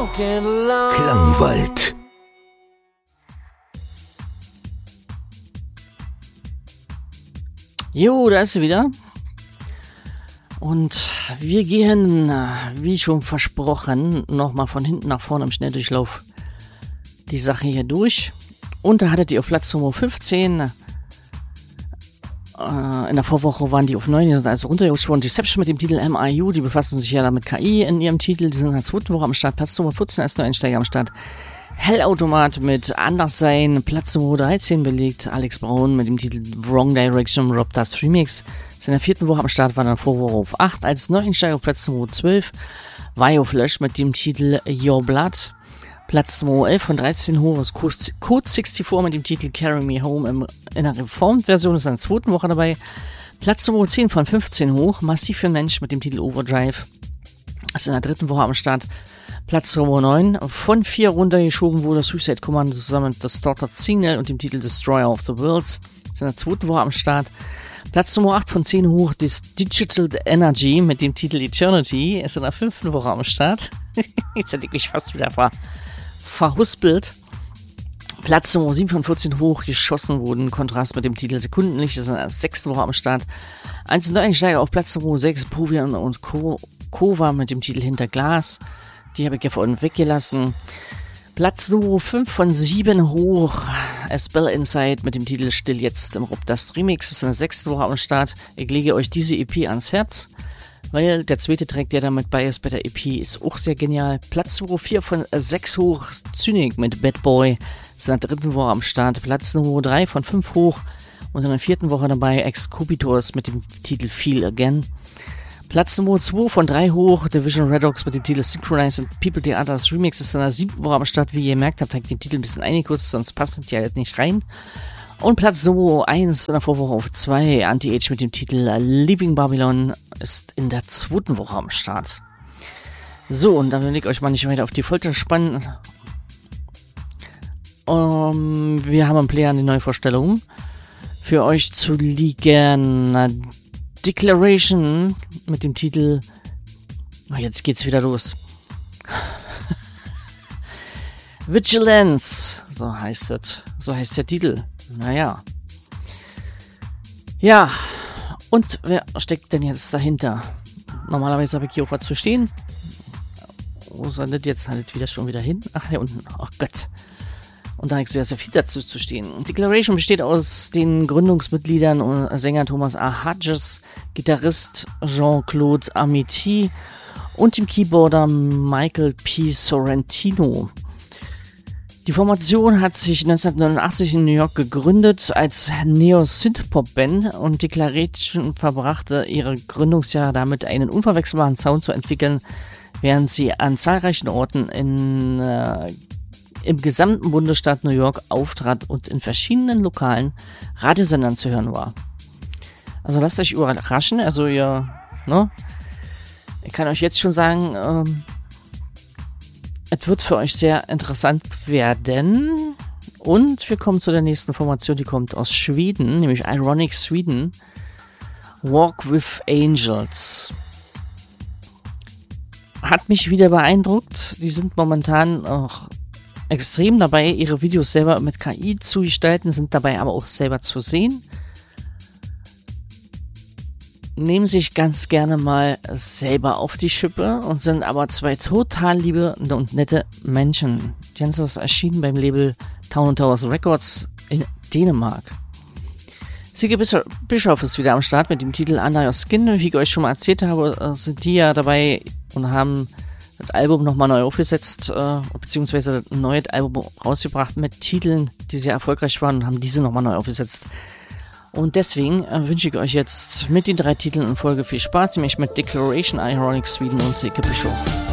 Klangwald. Jo, da ist sie wieder. Und wir gehen, wie schon versprochen, nochmal von hinten nach vorne im Schnelldurchlauf die Sache hier durch. Und da hattet ihr auf Platz Nummer 15. In der Vorwoche waren die auf 9, die sind also runtergerutscht worden. Deception mit dem Titel MIU, die befassen sich ja da mit KI in ihrem Titel. Die sind in der zweiten Woche am Start. Platz Nummer 14 als Neueinsteiger am Start. Hellautomat mit Anderssein, Platz Nummer 13 belegt. Alex Braun mit dem Titel Wrong Direction, Rob Dust Remix. Ist in der vierten Woche am Start, war in der Vorwoche auf 8. Als Neueinsteiger auf Platz Nummer 12. Vioflash mit dem Titel Your Blood. Platz Nummer 11 von 13 hoch ist Code 64 mit dem Titel Carry Me Home in der Reformed-Version, ist in der zweiten Woche dabei. Platz Nummer 10 von 15 hoch, Massiv für Mensch mit dem Titel Overdrive, ist in der dritten Woche am Start. Platz Nummer 9 von 4 runtergeschoben wurde Suicide Commando zusammen mit The Starter Signal und dem Titel Destroyer of the Worlds, ist in der zweiten Woche am Start. Platz Nummer 8 von 10 hoch, das Digital Energy mit dem Titel Eternity, ist in der fünften Woche am Start. Jetzt hätte ich mich fast wieder verhuspelt. Platz Nummer 7 von 14 hoch geschossen wurden. Kontrast mit dem Titel Sekundenlicht ist in der sechsten Woche am Start. Eins Neueinsteiger auf Platz Nummer 6, Povian und Kova mit dem Titel Hinter Glas. Die habe ich ja vorhin weggelassen. Platz Nummer 5 von 7 hoch, A Spell Inside mit dem Titel Still jetzt im Rob Dust Remix ist in der sechsten Woche am Start. Ich lege euch diese EP ans Herz, weil der zweite Track, der damit bei ist bei der EP, ist auch sehr genial. Platz Nummer 4 von 6 hoch, Zynik mit Bad Boy, ist in der dritten Woche am Start. Platz Nummer 3 von 5 hoch und in der vierten Woche dabei Excubitors mit dem Titel Feel Again. Platz Nummer 2 von 3 hoch, Division Redox mit dem Titel Synchronize and People the Others Remix ist in der siebten Woche am Start. Wie ihr merkt habt, habe ich den Titel ein bisschen eingekürzt, sonst passt das ja jetzt nicht rein. Und Platz Nummer 1 in der Vorwoche auf 2, Anti-Age mit dem Titel Leaving Babylon ist in der zweiten Woche am Start. So, und dann will ich euch mal nicht weiter auf die Folter spannen. Wir haben im Player eine neue Vorstellung für euch zu liegen. Declaration mit dem Titel, jetzt geht's wieder los. Vigilance, so heißt es. So heißt der Titel. Naja. Ja, und wer steckt denn jetzt dahinter? Normalerweise habe ich hier auch was zu stehen. Wo soll das jetzt halt schon wieder hin? Ach, hier unten. Ach Gott. Und da habe ich so sehr viel dazu zu stehen. Declaration besteht aus den Gründungsmitgliedern und Sänger Thomas A. Hodges, Gitarrist Jean-Claude Amity und dem Keyboarder Michael P. Sorrentino. Die Formation hat sich 1989 in New York gegründet als Neo-Synth-Pop-Band und Declaration verbrachte ihre Gründungsjahre damit, einen unverwechselbaren Sound zu entwickeln, während sie an zahlreichen Orten im gesamten Bundesstaat New York auftrat und in verschiedenen lokalen Radiosendern zu hören war. Also lasst euch überraschen, ich kann euch jetzt schon sagen, es wird für euch sehr interessant werden. Und wir kommen zu der nächsten Formation, die kommt aus Schweden, nämlich Ironic Sweden, Walk with Angels. Hat mich wieder beeindruckt, die sind momentan auch extrem dabei, ihre Videos selber mit KI zu gestalten, sind dabei aber auch selber zu sehen. Nehmen sich ganz gerne mal selber auf die Schippe und sind aber zwei total liebe und nette Menschen. Die Ganze ist erschienen beim Label Town & Towers Records in Dänemark. Sigge Bischoff ist wieder am Start mit dem Titel Under Your Skin. Wie ich euch schon mal erzählt habe, sind die ja dabei und haben das Album nochmal neu aufgesetzt, beziehungsweise ein neues Album rausgebracht mit Titeln, die sehr erfolgreich waren und haben diese nochmal neu aufgesetzt. Und deswegen wünsche ich euch jetzt mit den 3 Titeln in Folge viel Spaß, nämlich mit Declaration, Ironic Sweden und Sigge Bischoff.